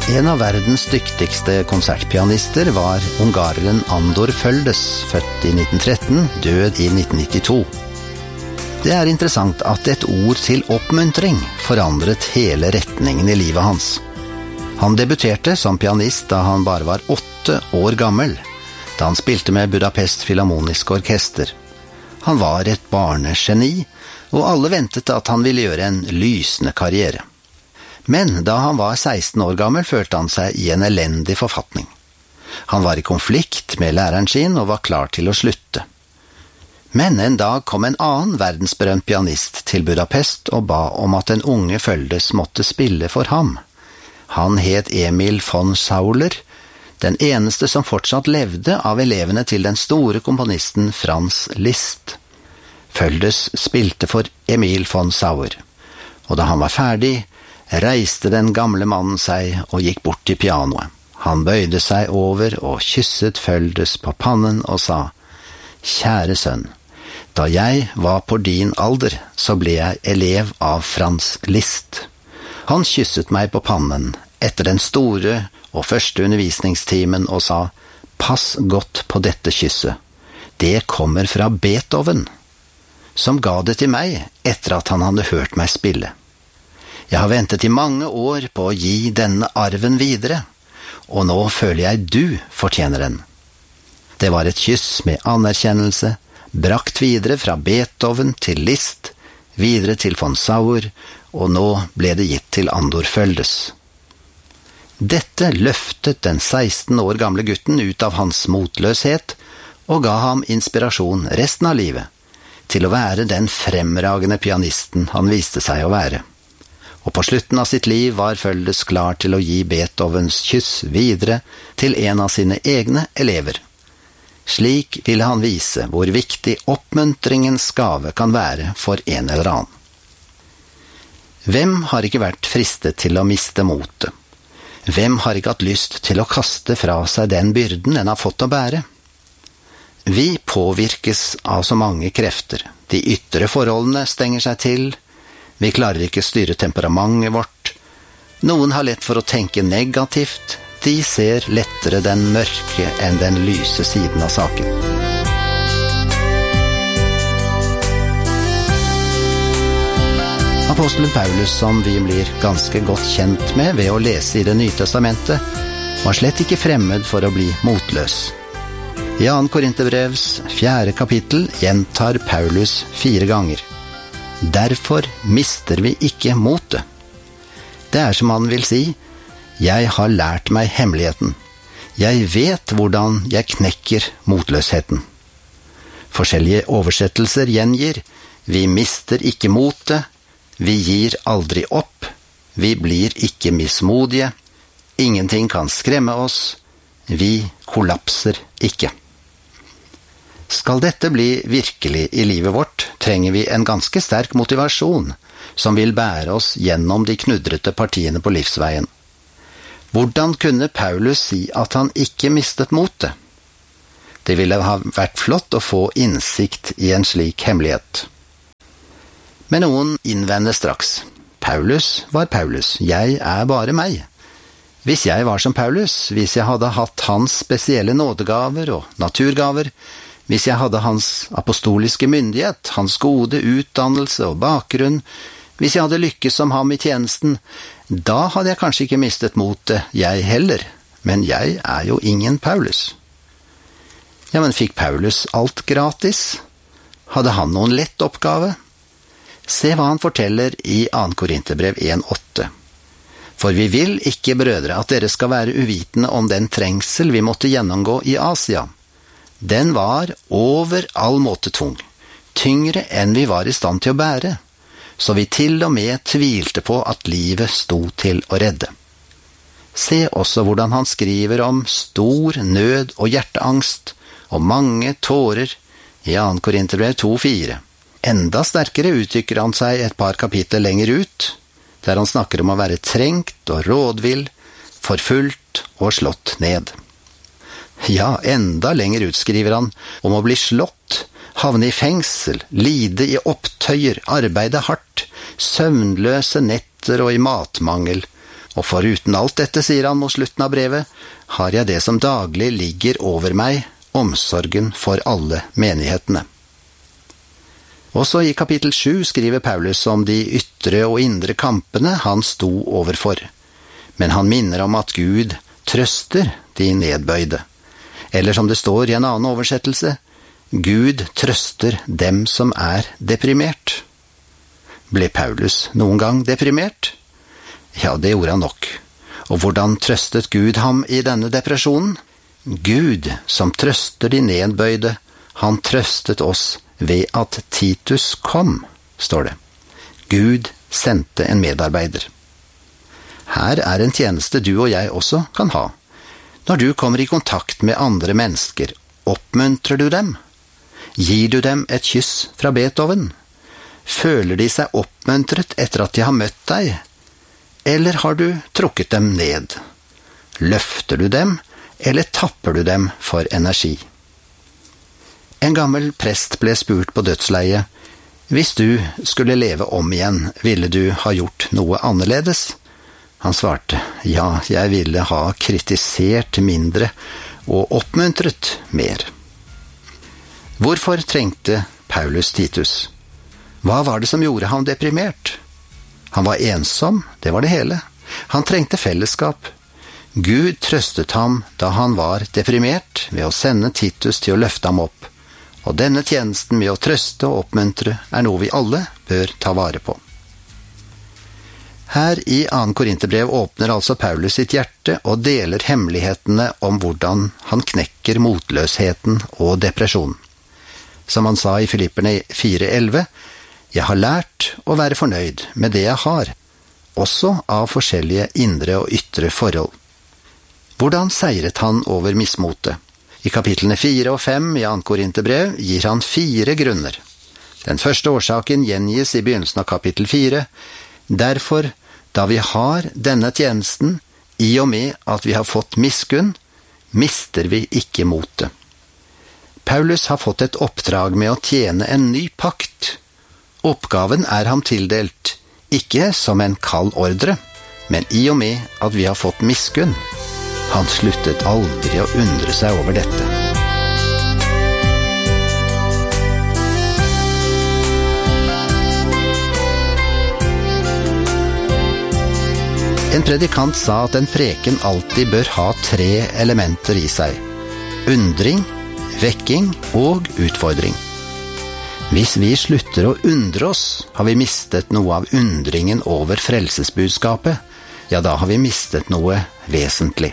En av verdens dyktigste konsertpianister var ungareren Andor Földes, født i 1913, død i 1992. Det er interessant at et ord til oppmuntring forandret hele retningen i livet hans. Han debuterte som pianist da han bare var 8 år gammel, da han spilte med Budapest Filharmoniske Orkester. Han var et barnegeni, og alle ventet at han ville gjøre en lysende karriere. Men da han var 16 år gammel, følte han seg i en elendig forfatning. Han var i konflikt med læreren sin og var klar til å slutte. Men en dag kom en annen verdensberømt pianist til Budapest og ba om at den unge Földes måtte spille for ham. Han het Emil von Sauler, den eneste som fortsatt levde av elevene til den store komponisten Franz Liszt. Földes spilte for Emil von Sauer, og da han var ferdig, reiste den gamle mannen seg og gikk bort til pianoet. Han bøyde seg over og kysset Földes på pannen og sa: «Kjære sønn, da jeg var på din alder, så ble jeg elev av Franz Liszt. Han kysset meg på pannen etter den store og første undervisningstimen og sa: Pass godt på dette kysset. Det kommer fra Beethoven, som ga det til meg etter at han hadde hørt meg spille. Jeg har ventet i mange år på å gi denne arven videre, og nå føler jeg du fortjener den.» Det var et kyss med anerkjennelse, brakt videre fra Beethoven til Liszt, videre til von Sauer, og nå ble det gitt til Andor Földes. Dette løftet den 16 år gamle gutten ut av hans motløshet, og ga ham inspirasjon resten av livet, til å være den fremragende pianisten han viste seg å være. Og på slutten av sitt liv var Földes klar til å gi Beethovens kyss videre til en av sine egne elever. Slik ville han vise hvor viktig oppmuntringens gave kan være for en eller annen. Hvem har ikke vært fristet til å miste motet? Hvem har ikke hatt lyst til å kaste fra seg den byrden en har fått å bære? Vi påvirkes av så mange krefter. De ytre forholdene stenger seg til. Vi klarer ikke styre temperamentet vårt. Noen har lett for å tenke negativt. De ser lettere den mørke enn den lyse siden av saken. Apostelen Paulus, som vi blir ganske godt kjent med ved å lese i Det nye testamentet, var slett ikke fremmed for å bli motløs. I 2. Korinterbrevs 4. kapittel gjentar Paulus 4 ganger: «Derfor mister vi ikke motet.» Det er som han vil si: «Jeg har lært meg hemmeligheten. Jeg vet hvordan jeg knekker motløsheten.» Forskjellige oversettelser gjengir: «Vi mister ikke motet. Vi gir aldri opp. Vi blir ikke mismodige. Ingenting kan skremme oss. Vi kollapser ikke.» Skal dette bli virkelig i livet vårt, trenger vi en ganske sterk motivasjon som vil bære oss gjennom de knudrete partiene på livsveien. Hvordan kunne Paulus si at han ikke mistet motet? Det ville ha vært flott å få innsikt i en slik hemmelighet. Men noen innvender straks: Paulus var Paulus, jeg er bare meg. Hvis jeg var som Paulus, hvis jeg hadde hatt hans spesielle nådegaver og naturgaver, hvis jeg hadde hans apostoliske myndighet, hans gode utdannelse og bakgrunn, hvis jeg hadde lykkes som ham i tjenesten, da hadde jeg kanskje ikke mistet motet, jeg heller, men jeg er jo ingen Paulus. Ja, men fikk Paulus alt gratis? Hadde han noen lett oppgave? Se hva han forteller i 2. Korinterbrev 1,8. «For vi vil ikke, brødre, at dere skal være uvitende om den trengsel vi måtte gjennomgå i Asia. Den var over all måte tung, tyngre enn vi var i stand til å bære, så vi til og med tvilte på at livet sto til å redde. Se også hvordan han skriver om stor nød og hjerteangst og mange tårer i 2. Korinterbrev 2,4. Enda sterkere uttrykker han seg et par kapitler lenger ut, der han snakker om å være trengt og rådvill, forfulgt og slått ned. Ja, enda lenger utskriver han om å bli slått, havne i fengsel, lide i opptøyer, arbeide hardt, søvnløse netter og i matmangel, Og foruten alt dette, sier han mot slutten av brevet, har jeg det som daglig ligger over meg, omsorgen for alle menighetene. Også i kapittel 7 skriver Paulus om de ytre og indre kampene han sto overfor. Men han minner om at Gud trøster de nedbøyde. Eller som det står i en annen oversettelse, Gud trøster dem som er deprimert. Ble Paulus noen gang deprimert? Ja, det gjorde han nok. Og hvordan trøstet Gud ham i denne depresjonen? Gud, som trøster de nedbøyde, han trøstet oss ved at Titus kom, står det. Gud sendte en medarbeider. Her er en tjeneste du og jeg også kan ha. Når du kommer i kontakt med andre mennesker, oppmuntrer du dem? Gir du dem et kyss fra Beethoven? Føler de seg oppmuntret etter at de har møtt deg? Eller har du trukket dem ned? Løfter du dem, eller tapper du dem for energi? En gammel prest ble spurt på dødsleiet, hvis du skulle leve om igjen, ville du ha gjort noe annerledes? Han svarte, ja, jeg ville ha kritisert mindre og oppmuntret mer. Hvorfor trengte Paulus Titus? Hva var det som gjorde ham deprimert? Han var ensom, det var det hele. Han trengte fellesskap. Gud trøstet ham da han var deprimert ved å sende Titus til å løfte ham opp. Og denne tjenesten med å trøste og oppmuntre er noe vi alle bør ta vare på. Her i 2. Korinterbrev åpner altså Paulus sitt hjerte og deler hemmelighetene om hvordan han knekker motløsheten og depresjonen. Som han sa i Filipperne 4:11, jeg har lært å være fornøyd med det jeg har, også av forskjellige indre og ytre forhold. Hvordan seiret han over mismotet? I kapitlene 4 og 5 i 2. Korinterbrev gir han 4 grunner. Den første årsaken gjengis i begynnelsen av kapittel 4. Derfor, da vi har denne tjenesten, i og med at vi har fått miskunn, mister vi ikke motet. Paulus har fått et oppdrag med å tjene en ny pakt. Oppgaven er ham tildelt, ikke som en kald ordre, men i og med at vi har fått miskunn. Han sluttet aldri å undre seg over dette. En predikant sa at en preken alltid bør ha 3 elementer i seg: undring, vekking og utfordring. Hvis vi slutter å undre oss, har vi mistet noe av undringen over frelsesbudskapet. Ja, da har vi mistet noe vesentlig.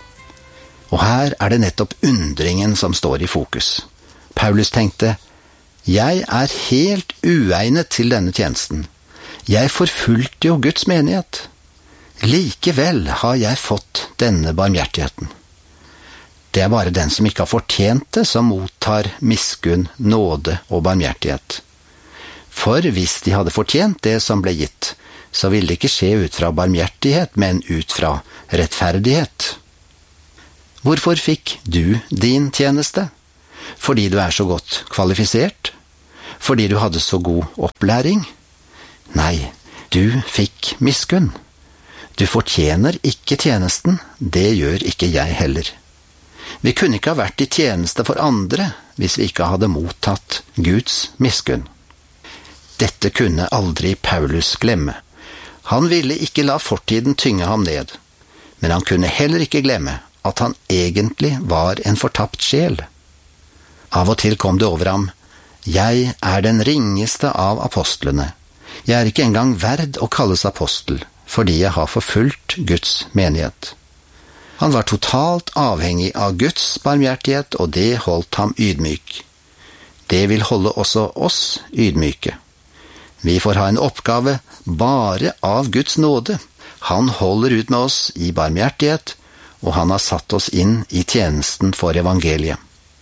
Og her er det nettopp undringen som står i fokus. Paulus tenkte, jeg er helt uegnet til denne tjenesten. Jeg forfulgte jo Guds menighet. Likevel har jeg fått denne barmhjertigheten. Det er bare den som ikke har fortjent det, som mottar miskunn, nåde og barmhjertighet. For hvis de hadde fortjent det som ble gitt, så ville det ikke skje ut fra barmhjertighet, men ut fra rettferdighet. Hvorfor fikk du din tjeneste? Fordi du er så godt kvalifisert? Fordi du hadde så god opplæring? Nei, du fikk miskunn. Du fortjener ikke tjenesten, det gjør ikke jeg heller. Vi kunne ikke ha vært i tjeneste for andre hvis vi ikke hadde mottatt Guds miskunn. Dette kunne aldri Paulus glemme. Han ville ikke la fortiden tynge ham ned, men han kunne heller ikke glemme at han egentlig var en fortapt sjel. Av og til kom det over ham, jeg er den ringeste av apostlene. Jeg er ikke engang verd å kalles apostel, fordi jeg har forfulgt Guds menighet. Han var totalt avhengig av Guds barmhjertighet, og det holdt ham ydmyk. Det vil holde også oss ydmyke. Vi får ha en oppgave bare av Guds nåde. Han holder ut med oss i barmhjertighet, og han har satt oss inn i tjenesten for evangeliet.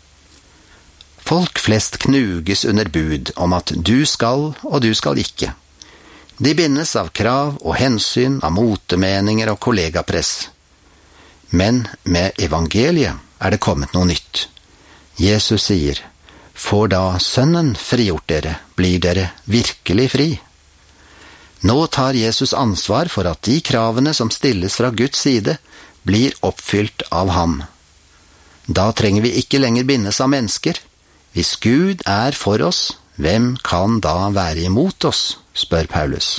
Folk flest knuges under bud om at du skal og du skal ikke. De bindes av krav og hensyn, av motemeninger og kollegapress. Men med evangeliet er det kommet noe nytt. Jesus sier, får da Sønnen frigjort dere, blir dere virkelig fri. Nå tar Jesus ansvar for at de kravene som stilles fra Guds side, blir oppfylt av ham. Da trenger vi ikke lenger bindes av mennesker. Hvis Gud er for oss, hvem kan da være imot oss, spør Paulus.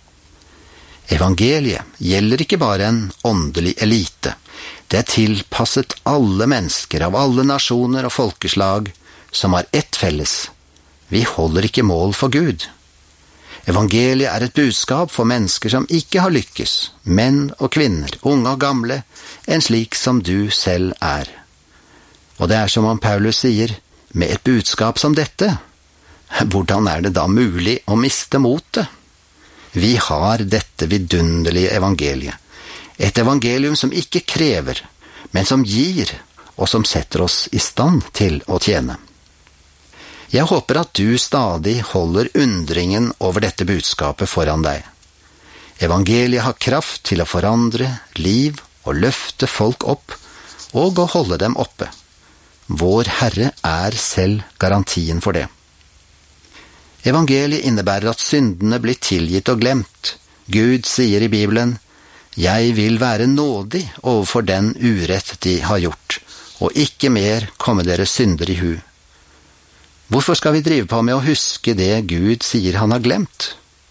Evangeliet gjelder ikke bare en åndelig elite. Det er tilpasset alle mennesker av alle nasjoner og folkeslag som har ett felles. Vi holder ikke mål for Gud. Evangeliet er et budskap for mennesker som ikke har lykkes, menn og kvinner, unge og gamle, en slik som du selv er. Og det er som om Paulus sier, med et budskap som dette, hvordan er det da mulig å miste motet? Vi har dette vidunderlige evangeliet. Et evangelium som ikke krever, men som gir, og som setter oss i stand til å tjene. Jeg håper at du stadig holder undringen over dette budskapet foran deg. Evangeliet har kraft til å forandre liv og løfte folk opp, og å holde dem oppe. Vår Herre er selv garantien for det. Evangeliet innebærer at syndene blir tilgitt og glemt. Gud sier i Bibelen, «Jeg vil være nådig overfor den urett de har gjort, og ikke mer komme deres synder i hu». Hvorfor skal vi drive på med å huske det Gud sier han har glemt?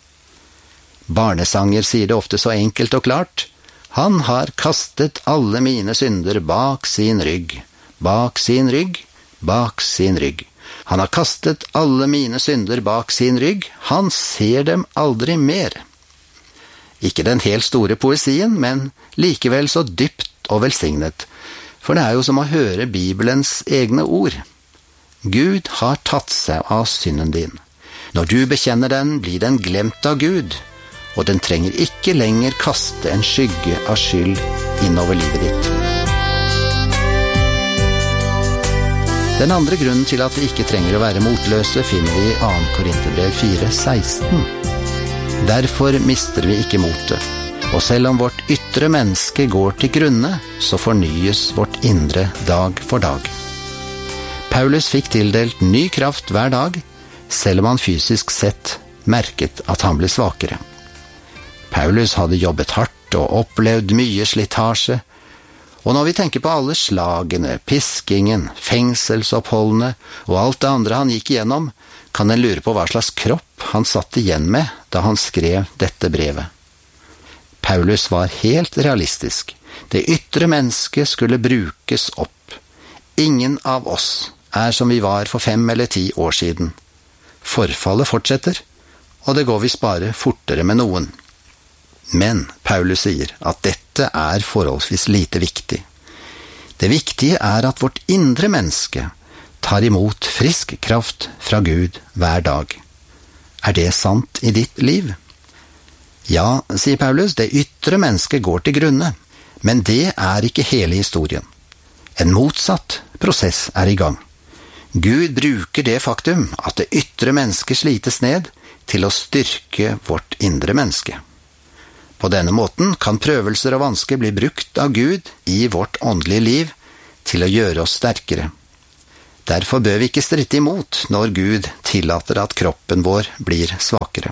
Barnesanger sier det ofte så enkelt og klart. Han har kastet alle mine synder bak sin rygg, bak sin rygg, bak sin rygg. Han har kastet alle mine synder bak sin rygg, han ser dem aldri mer. Ikke den helt store poesien, men likevel så dypt og velsignet, for det er jo som å høre Bibelens egne ord. Gud har tatt seg av synden din. Når du bekjenner den, blir den glemt av Gud, og den trenger ikke lenger kaste en skygge av skyld innover livet ditt. Den andre grunnen til at vi ikke trenger å være motløse finner vi i 2. Korinterbrev 4:16. Derfor mister vi ikke motet, og selv om vårt ytre menneske går til grunne, så fornyes vårt indre dag for dag. Paulus fikk tildelt ny kraft hver dag, selv om han fysisk sett merket at han ble svakere. Paulus hadde jobbet hardt og opplevd mye slitasje, og når vi tenker på alle slagene, piskingen, fengselsoppholdene og alt det andre han gikk igjennom, kan en lure på hva slags kropp han satt igjen med da han skrev dette brevet. Paulus var helt realistisk. Det ytre mennesket skulle brukes opp. Ingen av oss er som vi var for 5 eller 10 år siden. Forfallet fortsetter, og det går visst bare fortere med noen. Men Paulus sier at dette er forholdsvis lite viktig. Det viktige er at vårt indre menneske tar imot frisk kraft fra Gud hver dag. Er det sant i ditt liv? Ja, sier Paulus, det ytre mennesket går til grunne, men det er ikke hele historien. En motsatt prosess er i gang. Gud bruker det faktum at det ytre mennesket slites ned til å styrke vårt indre menneske. På denne måten kan prøvelser og vansker bli brukt av Gud i vårt åndelige liv til å gjøre oss sterkere. Derfor bør vi ikke stritte imot når Gud tillater at kroppen vår blir svakere.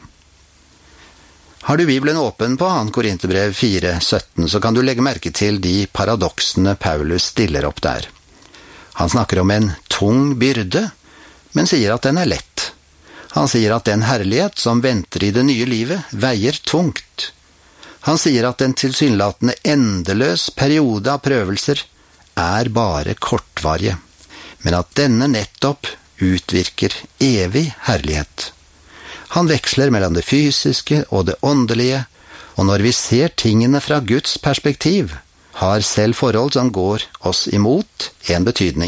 Har du Bibelen åpen på 2. Korinterbrev 4:17, så kan du legge merke til de paradoksene Paulus stiller opp der. Han snakker om en tung byrde, men sier at den er lett. Han sier at den herlighet som venter i det nye livet veier tungt. Han sier at en tilsynelatende endeløs periode av prøvelser er bare kortvarige, men at denne nettopp utvirker evig herlighet. Han veksler mellom det fysiske og det åndelige, og når vi ser tingene fra Guds perspektiv, har selv forhold som går oss imot en betydning.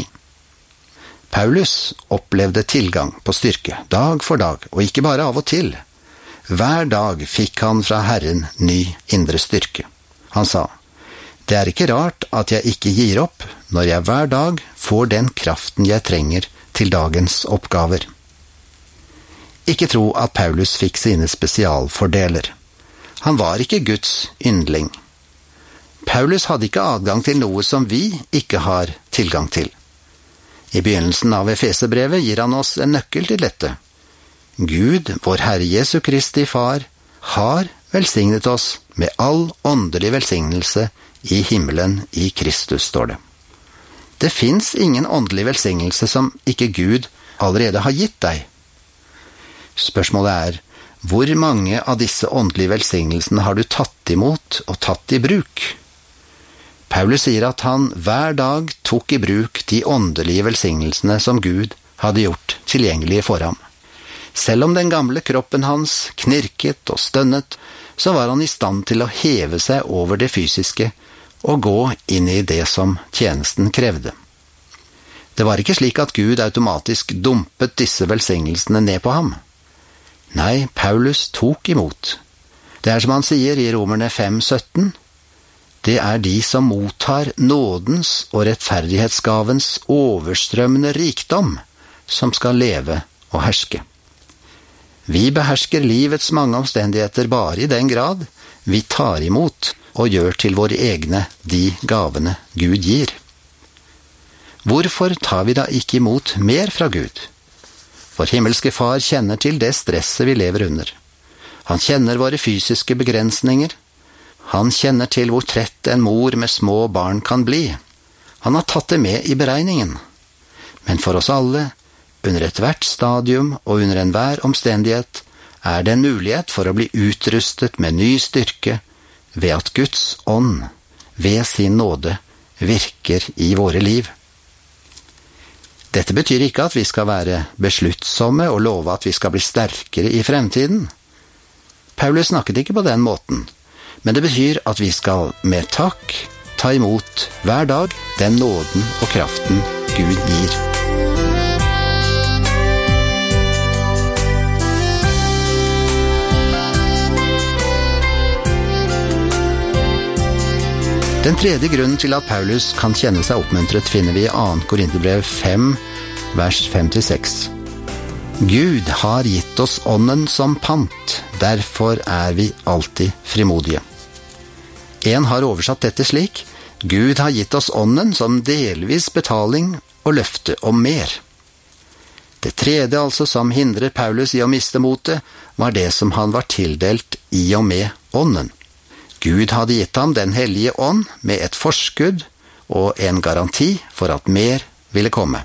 Paulus opplevde tilgang på styrke dag for dag, og ikke bare av og til. Hver dag fikk han fra Herren ny indre styrke. Han sa, «Det er ikke rart at jeg ikke gir opp når jeg hver dag får den kraften jeg trenger til dagens oppgaver.» Ikke tro at Paulus fikk sine spesialfordeler. Han var ikke Guds yndling. Paulus hadde ikke adgang til noe som vi ikke har tilgang til. I begynnelsen av Efeserbrevet gir han oss en nøkkel til dette. Gud, vår Herre Jesu Kristi Far, har velsignet oss med all åndelig velsignelse i himmelen i Kristus, står det. Det finnes ingen åndelig velsignelse som ikke Gud allerede har gitt deg. Spørsmålet er, hvor mange av disse åndelige velsignelsene har du tatt imot og tatt i bruk? Paulus sier at han hver dag tok i bruk de åndelige velsignelsene som Gud hadde gjort tilgjengelige for ham. Selv om den gamle kroppen hans knirket og stønnet, så var han i stand til å heve seg over det fysiske og gå inn i det som tjenesten krevde. Det var ikke slik at Gud automatisk dumpet disse velsignelsene ned på ham. Nei, Paulus tok imot. Det er som han sier i Romerne 5:17. Det er de som mottar nådens og rettferdighetsgavens overstrømmende rikdom, som skal leve og herske. Vi behersker livets mange omstendigheter bare i den grad vi tar imot og gjør til våre egne de gavene Gud gir. Hvorfor tar vi da ikke imot mer fra Gud? Vår himmelske Far kjenner til det stresset vi lever under. Han kjenner våre fysiske begrensninger. Han kjenner til hvor trett en mor med små barn kan bli. Han har tatt det med i beregningen. Men for oss alle, under ethvert stadium og under enhver omstendighet, er det en mulighet for å bli utrustet med ny styrke ved at Guds ånd, ved sin nåde, virker i våre liv. Dette betyr ikke at vi skal være besluttsomme og love at vi skal bli sterkere i fremtiden. Paulus snakket ikke på den måten, men det betyr at vi skal med takk ta imot hver dag den nåden og kraften Gud gir. Den tredje grunnen til at Paulus kan kjenne seg oppmuntret finner vi i 2. Korinterbrev 5, vers 5-6. Gud har gitt oss ånden som pant, derfor er vi alltid frimodige. En har oversatt dette slik: Gud har gitt oss ånden som delvis betaling og løfte om mer. Det tredje altså som hindrer Paulus i å miste motet, var det som han var tildelt i og med ånden. Gud hadde gitt ham den hellige ånd med et forskudd og en garanti for at mer ville komme.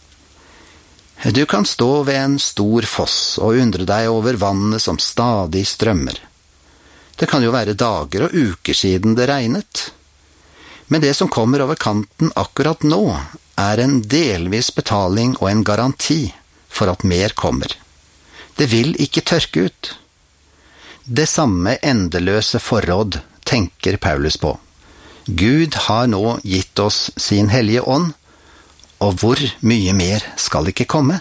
Du kan stå ved en stor foss og undre deg over vannet som stadig strømmer. Det kan jo være dager og uker siden det regnet. Men det som kommer over kanten akkurat nå, er en delvis betaling og en garanti for at mer kommer. Det vil ikke tørke ut. Det samme endeløse forråd tenker Paulus på. Gud har nå gitt oss sin hellige ånd, og hvor mye mer skal ikke komme?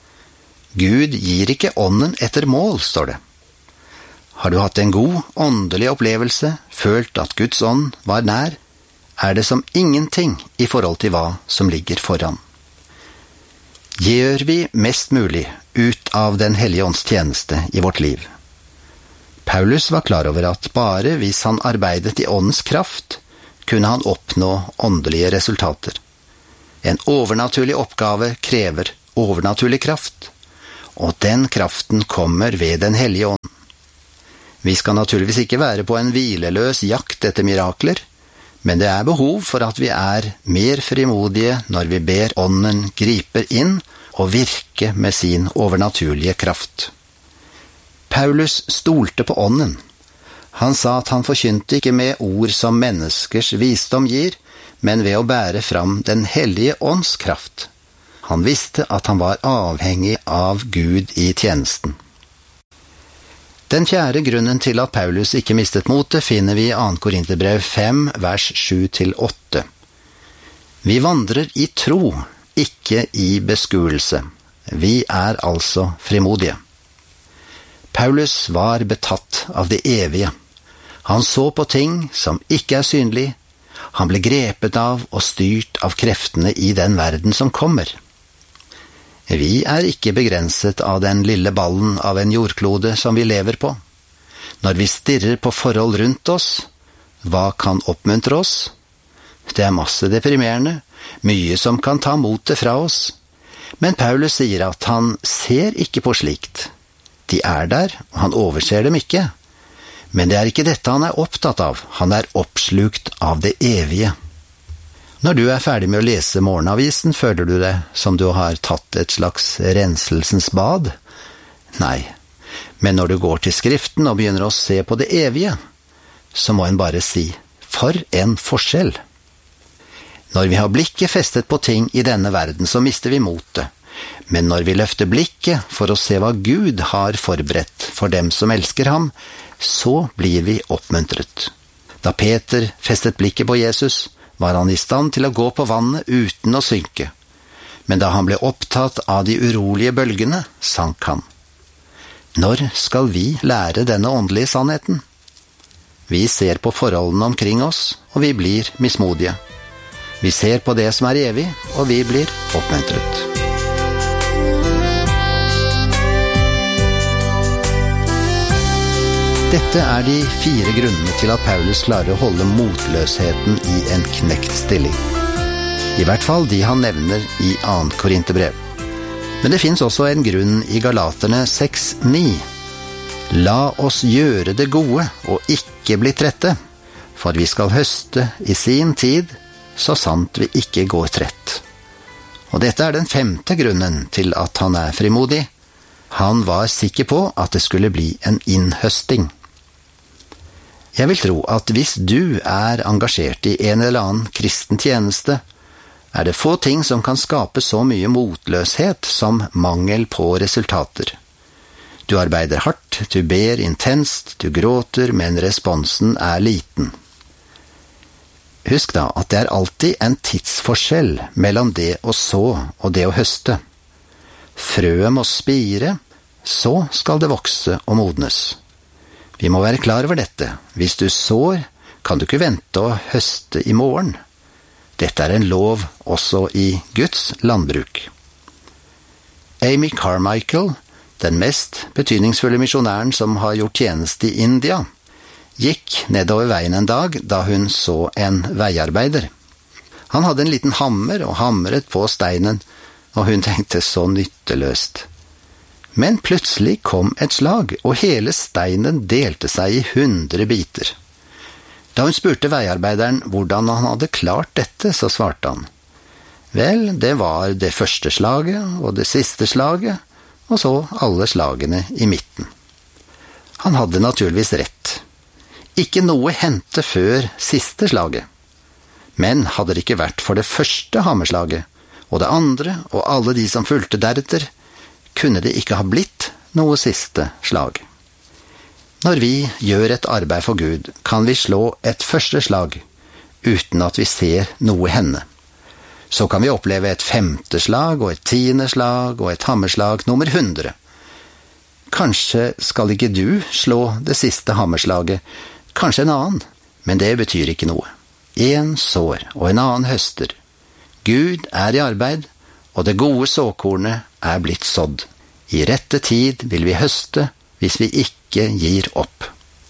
Gud gir ikke ånden etter mål, står det. Har du hatt en god åndelig opplevelse, følt at Guds ånd var nær, er det som ingenting i forhold til hva som ligger foran. Gjør vi mest mulig ut av den hellige ånds tjeneste i vårt liv? Paulus var klar over at bare hvis han arbeidet i åndens kraft, kunne han oppnå åndelige resultater. En overnaturlig oppgave krever overnaturlig kraft, og den kraften kommer ved den hellige ånd. Vi skal naturligvis ikke være på en hvileløs jakt etter mirakler, men det er behov for at vi er mer frimodige når vi ber ånden gripe inn og virke med sin overnaturlige kraft. Paulus stolte på ånden. Han sa at han forkynte ikke med ord som menneskers visdom gir, men ved å bære fram den hellige ånds kraft. Han visste at han var avhengig av Gud i tjenesten. Den fjerde grunnen til at Paulus ikke mistet motet finner vi i 2. Korinterbrev 5, vers 7-8. Vi vandrer i tro, ikke i beskuelse. Vi er altså frimodige. Paulus var betatt av det evige. Han så på ting som ikke er synlig. Han ble grepet av og styrt av kreftene i den verden som kommer. Vi er ikke begrenset av den lille ballen av en jordklode som vi lever på. Når vi stirrer på forhold rundt oss, hva kan oppmuntre oss? Det er masse deprimerende, mye som kan ta motet fra oss. Men Paulus sier at han ser ikke på slikt. De er der, og han overser dem ikke. Men det er ikke dette han er opptatt av, han er oppslukt av det evige. Når du er ferdig med å lese morgenavisen, føler du deg som du har tatt et slags renselsens bad? Nei, men når du går til Skriften og begynner å se på det evige, så må en bare si, for en forskjell! Når vi har blikket festet på ting i denne verden, så mister vi motet. Men når vi løfter blikket for å se hva Gud har forberedt for dem som elsker ham, så blir vi oppmuntret. Da Peter festet blikket på Jesus, var han i stand til å gå på vannet uten å synke. Men da han ble opptatt av de urolige bølgene, sank han. Når skal vi lære denne åndelige sannheten? Vi ser på forholdene omkring oss, og vi blir mismodige. Vi ser på det som er evig, og vi blir oppmuntret. Dette er de 4 grunnene til at Paulus klarer å holde motløsheten i en knekt stilling. I hvert fall de han nevner i 2. Korinterbrev. Men det finnes også en grunn i Galaterne 6:9. La oss gjøre det gode og ikke bli trette, for vi skal høste i sin tid, så sant vi ikke går trett. Og dette er den 5. grunnen til at han er frimodig. Han var sikker på at det skulle bli en innhøsting. Jeg vil tro at hvis du er engasjert i en eller annen kristen tjeneste, er det få ting som kan skape så mye motløshet som mangel på resultater. Du arbeider hardt, du ber intenst, du gråter, men responsen er liten. Husk da at det er alltid en tidsforskjell mellom det å så og det å høste. Frøet må spire, så skal det vokse og modnes. Vi må være klar over dette. Hvis du sår, kan du ikke vente å høste i morgen. Dette er en lov også i Guds landbruk. Amy Carmichael, den mest betydningsfulle misjonæren som har gjort tjeneste i India, gikk nedover veien en dag da hun så en veiarbeider. Han hadde en liten hammer og hamret på steinen, og hun tenkte så nytteløst. Men plutselig kom et slag, og hele steinen delte seg i 100 biter. Da hun spurte veiarbeideren hvordan han hadde klart dette, så svarte han. Vel, det var det første slaget og det siste slaget, og så alle slagene i midten. Han hadde naturligvis rett. Ikke noe hendte før siste slaget. Men hadde det ikke vært for det første hammerslaget, og det andre og alle de som fulgte deretter, kunne det ikke ha blitt noe siste slag. Når vi gjør et arbeid for Gud, kan vi slå et første slag, uten at vi ser noe hende. Så kan vi oppleve et 5. slag, og et 10. slag, og et hammerslag nummer 100. Kanskje skal ikke du slå det siste hammerslaget, kanskje en annen, men det betyr ikke noe. En sår, og en annen høster. Gud er i arbeid, og det gode såkornet er blitt sådd. I rette tid vil vi høste hvis vi ikke gir opp.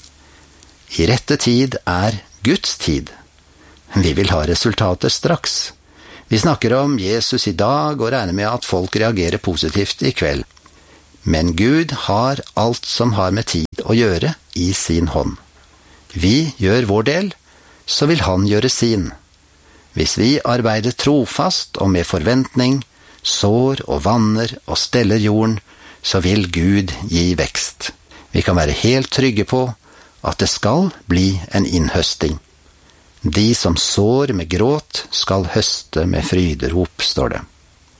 I rette tid er Guds tid. Vi vil ha resultater straks. Vi snakker om Jesus i dag og regner med at folk reagerer positivt i kveld. Men Gud har alt som har med tid å gjøre i sin hånd. Vi gjør vår del, så vil han gjøre sin. Hvis vi arbeider trofast og med forventning, sår og vanner og steller jorden, så vil Gud gi vekst. Vi kan være helt trygge på at det skal bli en innhøsting. De som sår med gråt skal høste med fryderop, står det.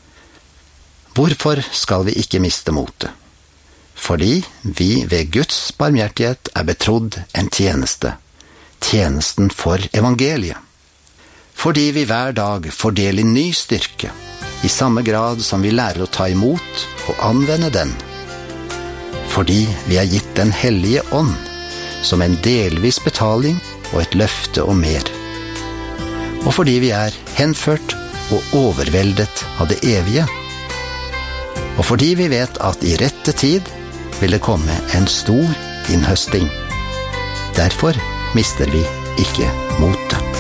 Hvorfor skal vi ikke miste motet? Fordi vi ved Guds barmhjertighet er betrodd en tjeneste. Tjenesten for evangeliet. Fordi vi hver dag får del i ny styrke, i samme grad som vi lærer å ta imot og anvende den. Fordi vi er gitt den hellige ånd, som en delvis betaling og et løfte om mer. Og fordi vi er henført og overveldet av det evige. Og fordi vi vet at i rette tid vil det komme en stor innhøsting. Derfor mister vi ikke motet.